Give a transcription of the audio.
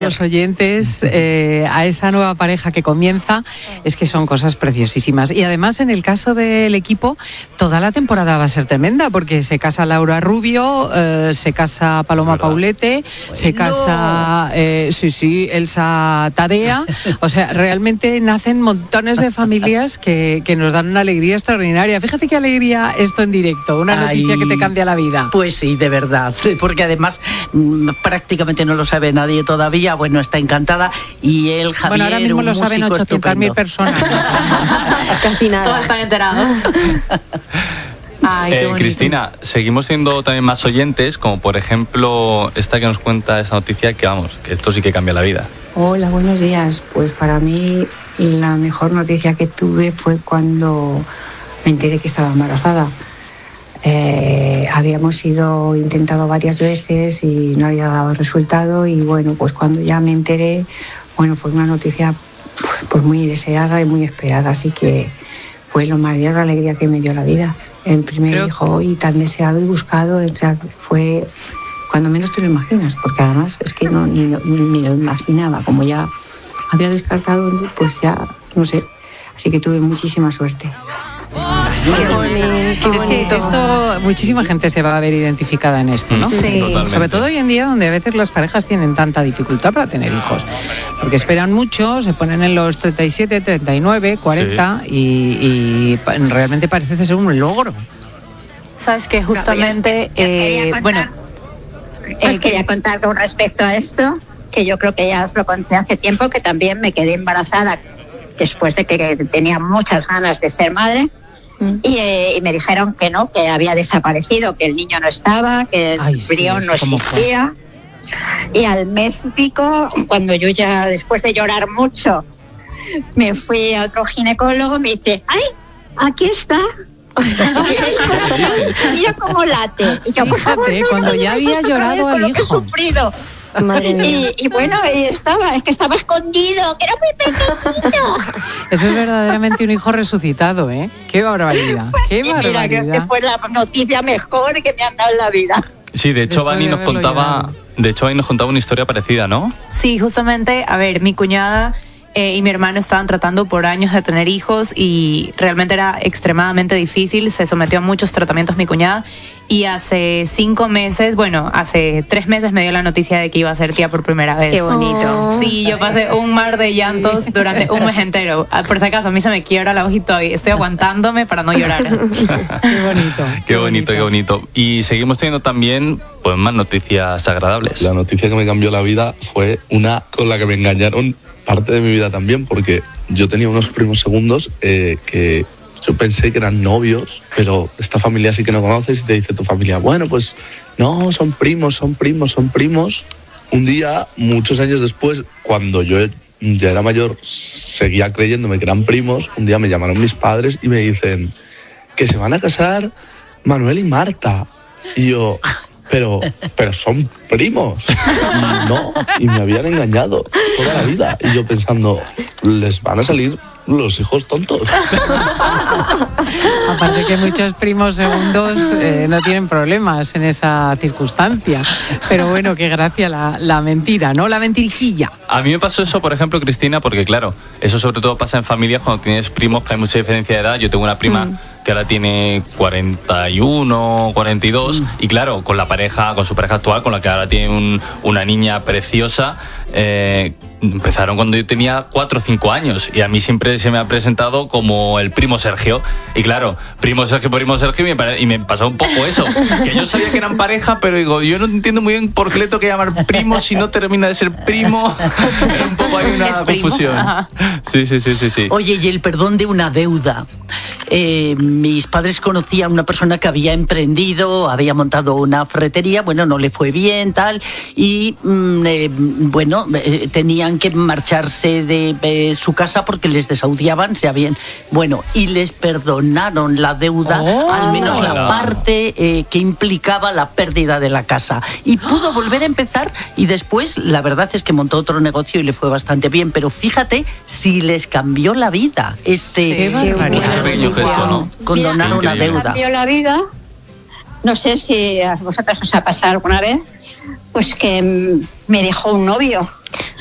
Los oyentes a esa nueva pareja que comienza, es que son cosas preciosísimas. Y además, en el caso del equipo, toda la temporada va a ser tremenda, porque se casa Laura Rubio, se casa Paloma Paulete, se casa Elsa Tadea. O sea, realmente nacen montones de familias que nos dan una alegría extraordinaria. Fíjate qué alegría esto en directo, una noticia que te cambia la vida. Pues sí, de verdad, porque además prácticamente no lo sabe nadie todavía. Bueno, está encantada. Y él, Javier, bueno, ahora mismo lo saben 800.000 personas. Casi nada. Todos están enterados. Ay, Cristina, seguimos siendo también más oyentes, como por ejemplo esta que nos cuenta esa noticia, que vamos, que esto sí que cambia la vida. Hola, buenos días. Pues para mí la mejor noticia que tuve fue cuando me enteré que estaba embarazada. Habíamos ido intentado varias veces y no había dado resultado, y bueno, pues cuando ya me enteré, bueno, fue una noticia pues muy deseada y muy esperada, así que fue la mayor alegría que me dio la vida. El primer hijo, y tan deseado y buscado, o sea, fue cuando menos te lo imaginas, porque además es que ni lo imaginaba, como ya había descartado, pues ya, no sé, así que tuve muchísima suerte. Es que esto, muchísima gente se va a ver identificada en esto, ¿no? Sí. Sobre todo hoy en día, donde a veces las parejas tienen tanta dificultad para tener hijos, porque esperan mucho, se ponen en los 37, 39, 40 y realmente parece ser un logro. Sabes que justamente, Os quería contar con respecto a esto, que yo creo que ya os lo conté hace tiempo, que también me quedé embarazada después de que tenía muchas ganas de ser madre. Y me dijeron que no, que había desaparecido, que el niño no estaba, que el embrión no existía. Y al mes y pico, cuando yo ya, después de llorar mucho, me fui a otro ginecólogo, me dice, ¡ay, aquí está! Mira cómo late. Y yo, por favor, no, cuando ya había llorado al hijo. Que he sufrido. Madre mía. Y bueno, es que estaba escondido, que era muy pequeñito. Eso es verdaderamente un hijo resucitado, ¿eh? ¡Qué barbaridad! Pues ¡Qué sí, barbaridad! mira, que fue la noticia mejor que me han dado en la vida. Sí, de hecho, Vani nos contaba una historia parecida, ¿no? Sí, justamente, a ver, mi cuñada y mi hermano estaban tratando por años de tener hijos y realmente era extremadamente difícil. Se sometió a muchos tratamientos mi cuñada y hace 3 meses me dio la noticia de que iba a ser tía por primera vez. Qué bonito. Sí, yo pasé un mar de llantos durante un mes entero. Por si acaso, a mí se me quiebra la voz y estoy aguantándome para no llorar. Qué bonito. Qué bonito. Y seguimos teniendo también pues más noticias agradables. La noticia que me cambió la vida fue una con la que me engañaron parte de mi vida también, porque yo tenía unos primos segundos que yo pensé que eran novios, pero esta familia sí que no conoces, y te dice tu familia, bueno, pues no, son primos. Un día, muchos años después, cuando yo ya era mayor, seguía creyéndome que eran primos. Un día me llamaron mis padres y me dicen que se van a casar Manuel y Marta. Y yo, pero son primos. Y no, y me habían engañado toda la vida. Y yo pensando, les van a salir los hijos tontos. Aparte que muchos primos segundos no tienen problemas en esa circunstancia. Pero bueno, qué gracia la mentira, ¿no? La mentirijilla. A mí me pasó eso, por ejemplo, Cristina, porque claro, eso sobre todo pasa en familias cuando tienes primos que hay mucha diferencia de edad. Yo tengo una prima que ahora tiene 41, 42, y claro, con su pareja actual, con la que ahora tiene una niña preciosa, empezaron cuando yo tenía 4 o 5 años, y a mí siempre se me ha presentado como el primo Sergio, y claro, primo Sergio, y me pasó un poco eso, que yo sabía que eran pareja, pero digo, yo no entiendo muy bien por qué le tengo que llamar primo si no termina de ser primo. Era un poco ahí una confusión. Sí. Oye, y el perdón de una deuda. Mis padres conocían a una persona que había emprendido, había montado una ferretería, bueno, no le fue bien, tal, y tenían que marcharse de su casa porque les desahuciaban, y les perdonaron la deuda, al menos la parte que implicaba la pérdida de la casa, y pudo volver a empezar, y después la verdad es que montó otro negocio y le fue bastante bien. Pero fíjate si les cambió la vida ese pequeño gesto, ¿no? Condonar una deuda. Cambió la vida. No sé si a vosotros os ha pasado alguna vez, pues que me dejó un novio.